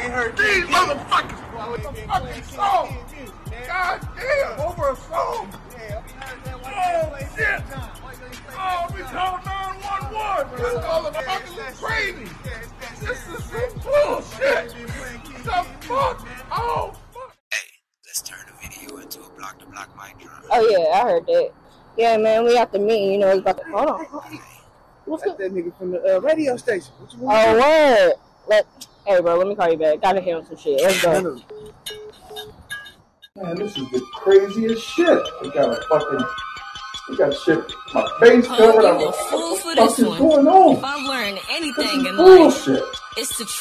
These motherfuckers for a fucking song. God damn, over a song. Oh shit. Oh, we call 911. This motherfucker is crazy. This is some bullshit. The fuck? Oh fuck. Hey, let's turn the video into a block-to-block mic drop. Oh yeah, I heard that. Yeah, man, we got the meeting. You know, it's about to. Hold on. What's That's that nigga from the radio station. What you want? Oh, word. Hey, bro, let me call you back. Gotta handle some shit. Let's go. Man, this is the craziest shit. We got shit. My face covered. I'm a fool for this one. Going on? If I've learned anything in life, Bullshit. it's to